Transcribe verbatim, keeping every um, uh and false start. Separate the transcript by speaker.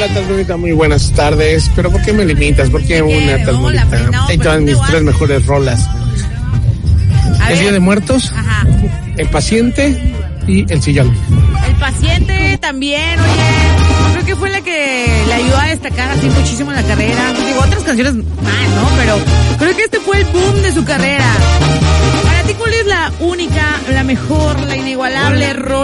Speaker 1: Hola, Talmudita, muy buenas tardes. Pero ¿por qué me limitas? ¿Por qué una, Talmudita? No, hay todas mis tres mejores rolas. A el ver. Día de Muertos, ajá. El Paciente y El Sillón.
Speaker 2: El Paciente también, oye, creo que fue la que le ayudó a destacar así muchísimo en la carrera. Digo, otras canciones más, ¿no? Pero creo que este fue el boom de su carrera. Para ti, ¿cuál es la única, la mejor, la inigualable rola